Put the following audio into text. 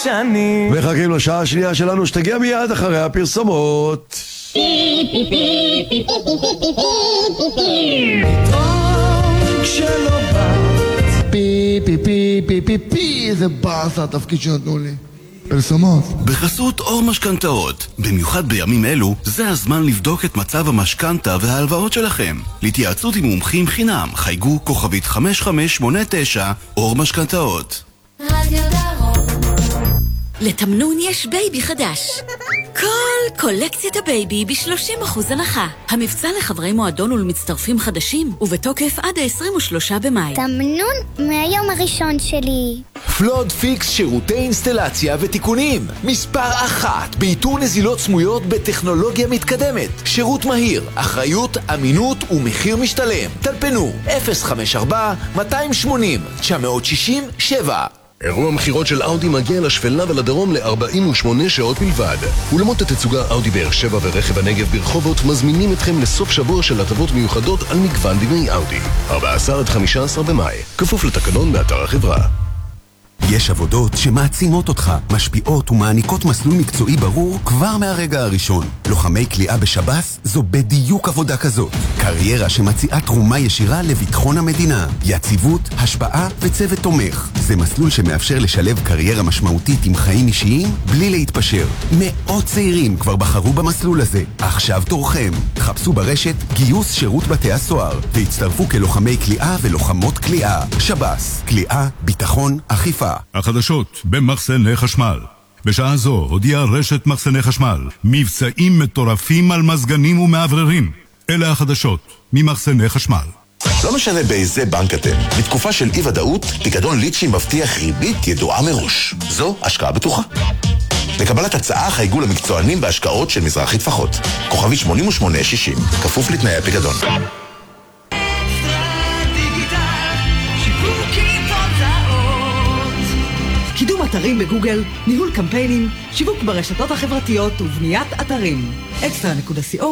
שנים. מחכים לשעה השנייה שלנו שתגיע מיד אחרי הפרסומות. כשלא באת פי פי פי פי פי פי, איזה באסה התפקיד שנתנו לי. פרסומות. בחסות אור משכנתאות. במיוחד בימים אלו, זה הזמן לבדוק את מצב המשכנתה וההלוואות שלכם. להתייעצות עם מומחים חינם, חייגו כוכבית 5589 אור משכנתאות. רדיו דרום. לתמנון יש בייבי חדש. כל קולקציית הבייבי ב-30% הנחה. המבצע לחברי מועדון ולמצטרפים חדשים, ובתוקף עד ה-23 במאי. תמנון מהיום הראשון שלי. פלוד פיקס שירותי אינסטלציה ותיקונים. מספר 1 באיתור נזילות סמויות בטכנולוגיה מתקדמת. שירות מהיר, אחריות, אמינות ומחיר משתלם. טלפנו 054-280-967. אירוע מחירות של אאודי מגיע לשפלה ולדרום ל-48 שעות בלבד. אולמות התצוגה אאודי באר שבע ורכב הנגב ברחובות מזמינים אתכם לסוף שבוע של הטבות מיוחדות על מגוון דמי אאודי. 14 עד 15 במאי, כפוף לתקנון באתר החברה. יש עבודות שמעצימות אותך, משפיעות ומעניקות מסלול מקצועי ברור כבר מהרגע הראשון. לוחמי כליאה בשב"ס זו בדיוק עבודה כזאת. קריירה שמציעה תרומה ישירה לביטחון המדינה. יציבות, השפעה וצוות תומך. זה מסלול שמאפשר לשלב קריירה משמעותית עם חיים אישיים בלי להתפשר. מאות צעירים כבר בחרו במסלול הזה. עכשיו תורכם. חפשו ברשת גיוס שירות בתי הסוהר והצטרפו כלוחמי כליאה ולוחמות כליאה. שב"ס, כליאה, ביטחון, אכיפה. החדשות במחסני חשמל. בשעה זו הודיעה רשת מחסני חשמל מבצעים מטורפים על מזגנים ומעבררים. אלה החדשות ממחסני חשמל. לא משנה באיזה בנק אתם, בתקופה של אי-ודאות, פיקדון ליצ'י מבטיח ריבית ידועה מראש. זו השקעה בטוחה. לקבלת הצעה חייגו למקצוענים בהשקעות של מזרחי טפחות. כוכבי 8860, כפוף לתנאי הפיקדון. קידום אתרים בגוגל, ניהול קמפיינים, שיווק ברשתות החברתיות ובניית אתרים. extra.co